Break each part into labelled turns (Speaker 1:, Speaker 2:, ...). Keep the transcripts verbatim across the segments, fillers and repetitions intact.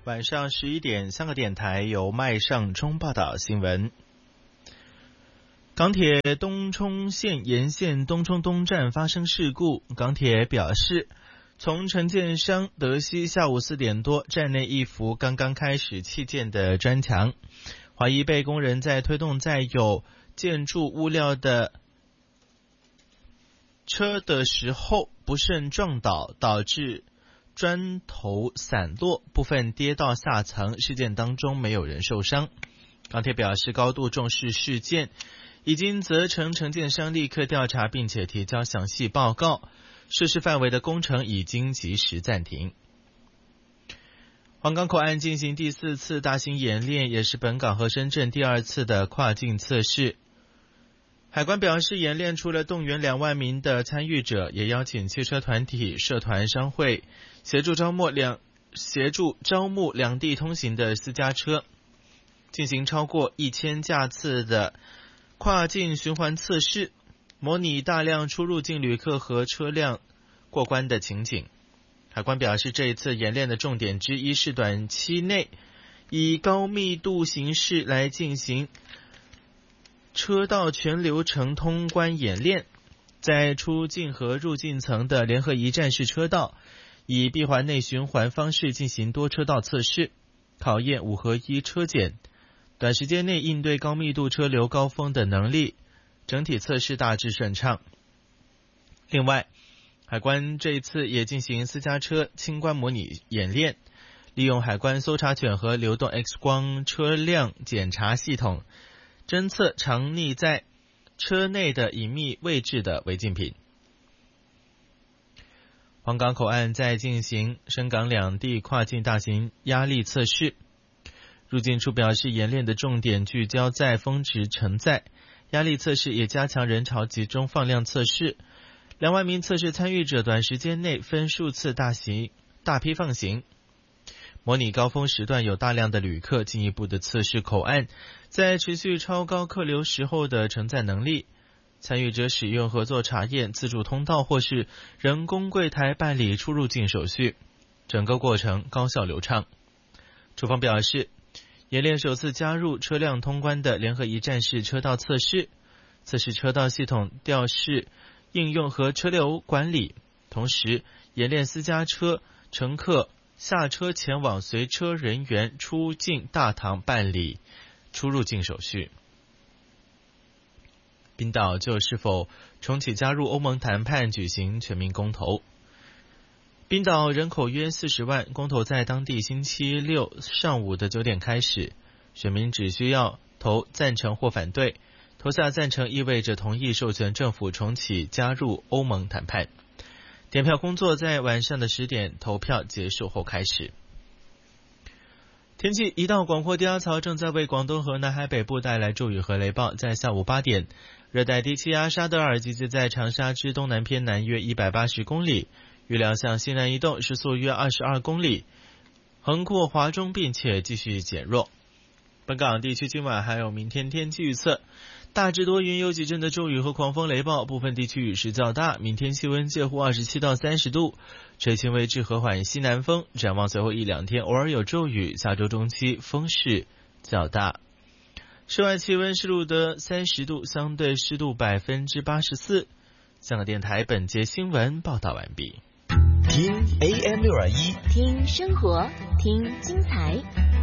Speaker 1: 晚上十一点，香港电台由麦尚中报道新闻。港铁东涌线沿线东涌东站发生事故，港铁表示，从承建商德熙下午四点多，站内一幅刚刚开始砌建的砖墙，怀疑被工人在推动载有建筑物料的车的时候不慎撞倒，导致砖头散落，部分跌到下层，事件当中没有人受伤。港铁表示高度重视事件，已经责成承建商立刻调查并且提交详细报告，涉事范围的工程已经及时暂停。皇岗口岸进行第四次大型演练，也是本港和深圳第二次的跨境测试。海关表示，演练除了动员两万名的参与者，也邀请汽车团体、社团、商会协助招募两协助招募两地通行的私家车，进行超过一千架次的跨境循环测试，模拟大量出入境旅客和车辆过关的情景。海关表示，这一次演练的重点之一是短期内以高密度形式来进行车道全流程通关演练，在出境和入境层的联合一站式车道，以闭环内循环方式进行多车道测试，考验五合一车检短时间内应对高密度车流高峰的能力，整体测试大致顺畅。另外，海关这一次也进行私家车清关模拟演练，利用海关搜查犬和流动 X 光车辆检查系统侦测藏匿在车内的隐秘位置的违禁品。皇岗口岸在进行深港两地跨境大型压力测试，入境处表示，演练的重点聚焦在峰值承载，压力测试也加强人潮集中放量测试，两万名测试参与者短时间内分数次大型大批放行，模拟高峰时段有大量的旅客，进一步的测试口岸在持续超高客流时候的承载能力。参与者使用合作查验、自助通道或是人工柜台办理出入境手续，整个过程高效流畅。处方表示，演练首次加入车辆通关的联合一站式车道测试，测试车道系统调试应用和车流管理，同时演练私家车乘客下车前往随车人员出境大堂办理出入境手续。冰岛就是否重启加入欧盟谈判举行全民公投。冰岛人口约四十万，公投在当地星期六上午的九点开始，选民只需要投赞成或反对，投下赞成意味着同意授权政府重启加入欧盟谈判。点票工作在晚上的十点投票结束后开始。天气，一道广阔低压槽正在为广东和南海北部带来骤雨和雷暴。在下午八点，热带低气压沙德尔集结在长沙之东南偏南约一百八十公里，预料向西南移动，时速约二十二公里，横过华中并且继续减弱。本港地区今晚还有明天天气预测，大致多云，有几阵的骤雨和狂风雷暴，部分地区雨势较大。明天气温介乎二十七到三十度，吹轻微至和缓西南风。展望随后一两天偶尔有骤雨，下周中期风势较大。室外气温是录得三十度，相对湿度百分之八十四。香港电台本节新闻报道完毕。
Speaker 2: 听 A M 六二一，
Speaker 3: 听生活，听精彩。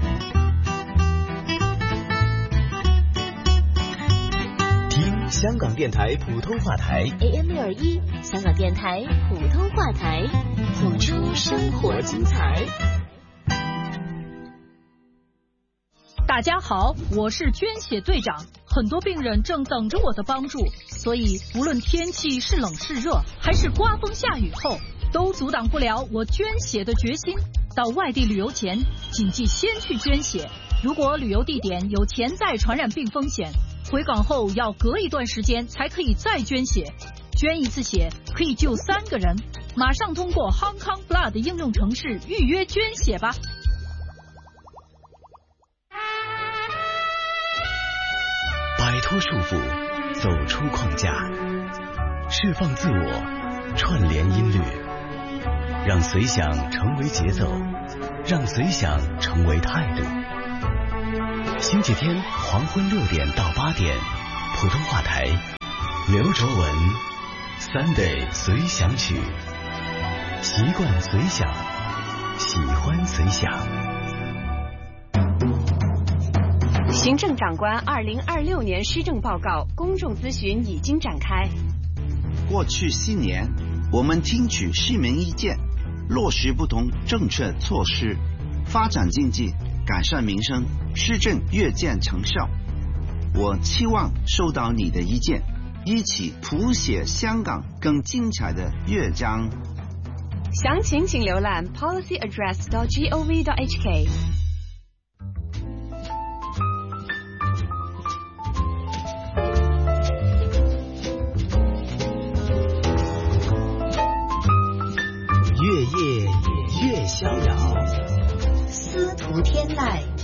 Speaker 2: 听香港电台普通话台
Speaker 3: A M 六二一，香港电台普通话台，谱出生活精彩。
Speaker 4: 大家好，我是捐血队长，很多病人正等着我的帮助，所以无论天气是冷是热，还是刮风下雨后，都阻挡不了我捐血的决心。到外地旅游前，谨记先去捐血。如果旅游地点有潜在传染病风险，回港后要隔一段时间才可以再捐血。捐一次血可以救三个人，马上通过 Hong Kong Blood 应用程式预约捐血吧。
Speaker 2: 摆脱束缚，走出框架，释放自我，串联音律，让随想成为节奏， 让随想成为态度。星期天黄昏六点到八点，普通话台，刘卓文 Sunday 随想曲，习惯随想，喜欢随想。
Speaker 5: 行政长官二零二六年施政报告公众咨询已经展开。
Speaker 6: 过去四年，我们听取市民意见，落实不同政策措施，发展经济，改善民生，施政越见成效。我期望收到你的意见，一起谱写香港更精彩的乐章。
Speaker 5: 详情请浏览 policy address dot gov dot h k。
Speaker 2: 越夜越逍遥，
Speaker 3: 司徒天籁。